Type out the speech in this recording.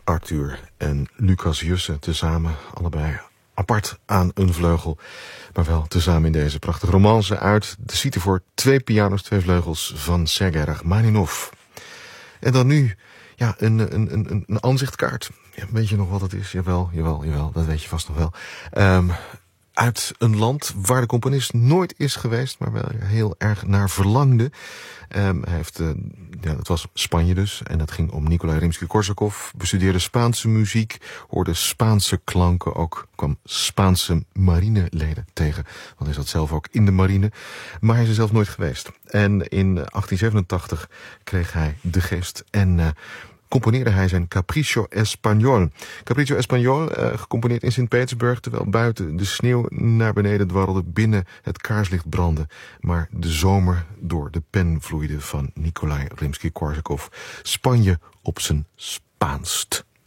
Arthur en Lucas Jussen tezamen, allebei apart aan een vleugel, maar wel tezamen in deze prachtige romance uit de suite voor 2 pianos, 2 vleugels van Sergei Rachmaninov. En dan nu, ja, een aanzichtkaart. Ja, weet je nog wat het is? Jawel, dat weet je vast nog wel. Uit een land waar de componist nooit is geweest, maar wel heel erg naar verlangde. Hij heeft, dat was Spanje dus, en dat ging om Nikolai Rimsky-Korsakov. Bestudeerde Spaanse muziek, hoorde Spaanse klanken, ook kwam Spaanse marineleden tegen. Want hij zat zelf ook in de marine, maar hij is er zelf nooit geweest. En in 1887 kreeg hij de geest en componeerde hij zijn Capricho Español. Capricho Español, gecomponeerd in Sint-Petersburg, terwijl buiten de sneeuw naar beneden dwarrelde, binnen het kaarslicht brandde, maar de zomer door de pen vloeide van Nikolai Rimsky-Korsakov. Spanje op zijn Spaanst.